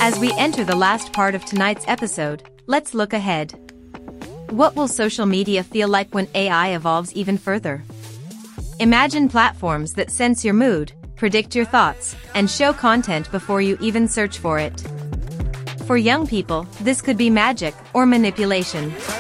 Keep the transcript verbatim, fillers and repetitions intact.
As we enter the last part of tonight's episode, let's look ahead. What will social media feel like when A I evolves even further? Imagine platforms that sense your mood, predict your thoughts, and show content before you even search for it. For young people, this could be magic or manipulation.